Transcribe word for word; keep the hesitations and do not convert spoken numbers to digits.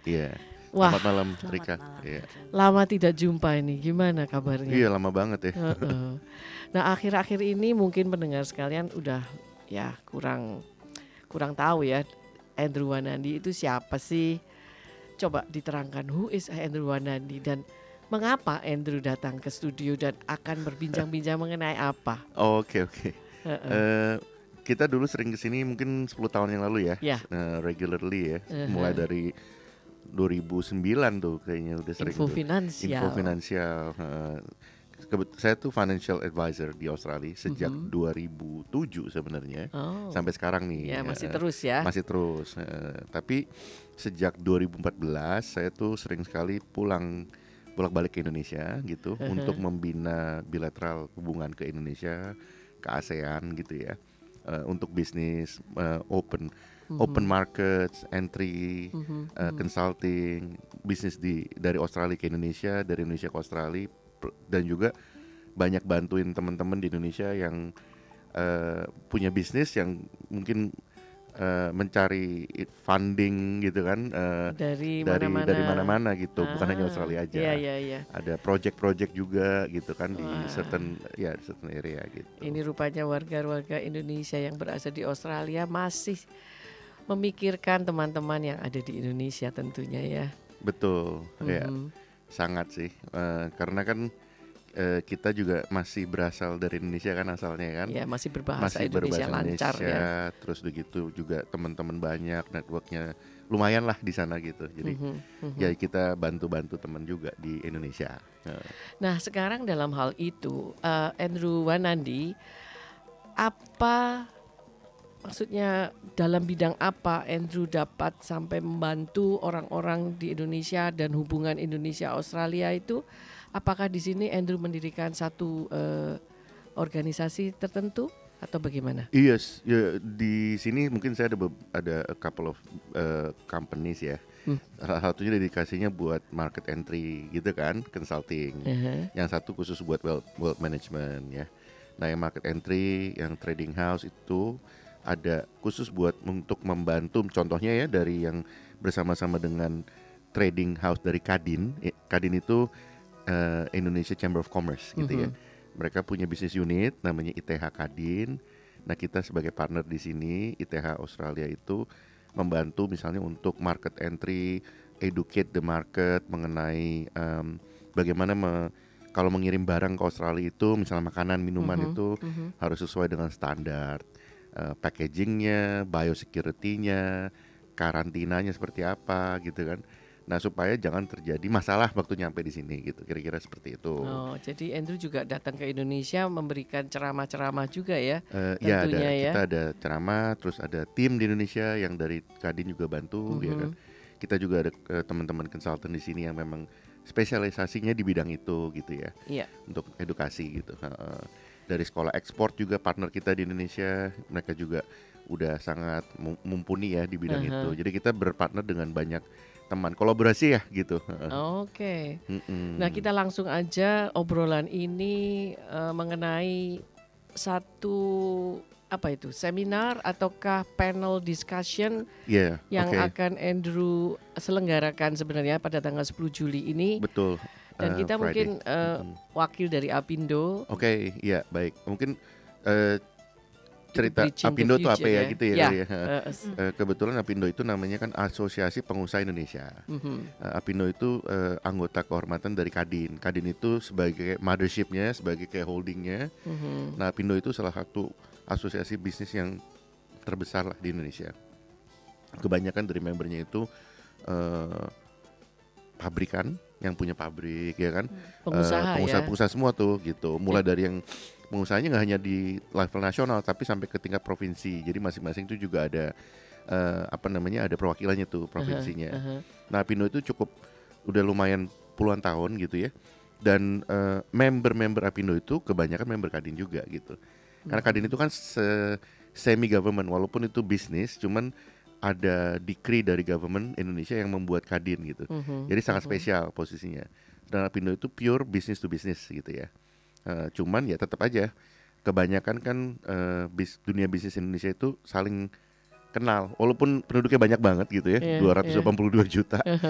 Iya. Wah, Selamat malam Selamat Rika. malam. Iya. lama tidak jumpa ini. Gimana kabarnya? Iya, lama banget ya. Heeh. Nah, akhir-akhir ini mungkin pendengar sekalian udah ya kurang kurang tahu ya Andrew Wanandi itu siapa sih? Coba diterangkan, who is Andrew Wanandi dan mengapa Andrew datang ke studio dan akan berbincang-bincang mengenai apa? Oke, oke. Heeh. Eh, kita dulu sering kesini mungkin sepuluh tahun yang lalu ya. Ya. Eh, regularly ya. Uh-huh. Mulai dari dua ribu sembilan tuh kayaknya udah sering Info tuh. finansial. Info finansial. Eh, kebet- saya tuh financial advisor di Australia sejak Mhm. dua ribu tujuh sebenarnya. Oh. Sampai sekarang nih. Ya, masih Eh, terus ya. Masih terus. Eh, tapi sejak dua ribu empat belas saya tuh sering sekali pulang bolak-balik ke Indonesia gitu Uh-huh. untuk membina bilateral hubungan ke Indonesia, ke ASEAN gitu ya. Eh, untuk bisnis eh, open Mhm. open markets, entry, Mhm. eh, consulting, bisnis di dari Australia ke Indonesia, dari Indonesia ke Australia, per- dan juga banyak bantuin teman-teman di Indonesia yang eh, punya bisnis yang mungkin eh, mencari funding gitu kan eh, Dari dari mana-mana. dari mana-mana gitu, bukan hanya Ah, Australia aja. Iya, iya, iya. Ada project-project juga gitu kan di Wah. certain ya certain area gitu. Ini rupanya warga-warga Indonesia yang berada di Australia masih memikirkan teman-teman yang ada di Indonesia tentunya ya. Betul, ya Mhm. sangat sih. Eh, karena kan eh, kita juga masih berasal dari Indonesia kan asalnya kan. Ya, masih berbahasa Masih Indonesia berbahasa lancar Indonesia, ya. terus begitu juga teman-teman banyak, networknya lumayan lah di sana gitu. Jadi Mhm, mhm. ya kita bantu-bantu teman juga di Indonesia. Eh, Nah, sekarang dalam hal itu eh, Andrew Wanandi, apa maksudnya dalam bidang apa Andrew dapat sampai membantu orang-orang di Indonesia dan hubungan Indonesia Australia itu? Apakah di sini Andrew mendirikan satu eh, organisasi tertentu atau bagaimana? Yes, ya di sini mungkin saya ada be- ada a couple of uh, companies ya. Hmm. Salah satunya dedikasinya buat market entry gitu kan, consulting. Uh-huh. Yang satu khusus buat wealth, wealth management ya. Nah, yang market entry, yang trading house itu ada khusus buat untuk membantu. Contohnya ya dari yang bersama-sama dengan trading house dari Kadin. Eh, Kadin itu uh, Indonesia Chamber of Commerce gitu ya. Mhm. Mereka punya bisnis unit namanya I T H Kadin. Nah, kita sebagai partner di sini I T H Australia itu membantu misalnya untuk market entry, educate the market mengenai um, bagaimana me, kalau mengirim barang ke Australia itu misalnya makanan, minuman Mhm, itu mhm. harus sesuai dengan standar uh, packagingnya, biosecurity-nya, karantinanya seperti apa gitu kan. Nah, supaya jangan terjadi masalah waktu nyampe di sini gitu. Kira-kira seperti itu. Oh, jadi Andrew juga datang ke Indonesia memberikan ceramah-ceramah juga ya. Eh, ya ada Tentunya ya. kita ada ceramah, terus ada tim di Indonesia yang dari Kadin juga bantu, ya Mhm. kan. Kita juga ada eh, teman-teman konsultan di sini yang memang spesialisasinya di bidang itu gitu ya, Iya. untuk edukasi gitu. Heeh. Dari sekolah ekspor juga partner kita di Indonesia, mereka juga udah sangat mu- mumpuni ya di bidang Aha. itu. Jadi kita berpartner dengan banyak teman, kolaborasi ya gitu. Heeh. Oke. Mm-mm. Nah, kita langsung aja obrolan ini eh, mengenai satu apa itu seminar ataukah panel discussion Iya, yang oke. akan Andrew selenggarakan sebenarnya pada tanggal sepuluh Juli ini. Betul. Dan eh, kita Friday. mungkin eh, Mm-mm. wakil dari Apindo. Oke, iya baik. Mungkin eh, cerita Bridging the Apindo itu apa Future ya ya. gitu ya, Ya, kali ya. eh, Eh, kebetulan Apindo itu namanya kan Asosiasi Pengusaha Indonesia. mhm. Eh, Apindo itu eh, anggota kehormatan dari Kadin. Kadin itu sebagai mothershipnya, sebagai kayak holdingnya. Mhm. Nah, Apindo itu salah satu asosiasi bisnis yang terbesar lah di Indonesia. Kebanyakan dari membernya itu eh, pabrikan yang punya pabrik ya kan. Pengusaha Eh, ya. pengusaha-pengusaha semua tuh gitu. Mulai dari yang pengusahanya nggak hanya di level nasional tapi sampai ke tingkat provinsi. Jadi masing-masing itu juga ada eh, apa namanya ada perwakilannya tuh provinsinya. Aha. Nah, Apindo itu cukup udah lumayan puluhan tahun gitu ya. Dan eh, member-member Apindo itu kebanyakan member Kadin juga gitu. Karena Kadin itu kan se- semi government walaupun itu bisnis, cuman ada decree dari government Indonesia yang membuat Kadin gitu. Mhm. Jadi sangat Mhm. spesial posisinya. Dan Apindo itu pure business to business gitu ya. Eh, cuman ya tetap aja kebanyakan kan eh, bis, dunia bisnis Indonesia itu saling kenal walaupun penduduknya banyak banget gitu ya, Iya, dua ratus delapan puluh dua juta.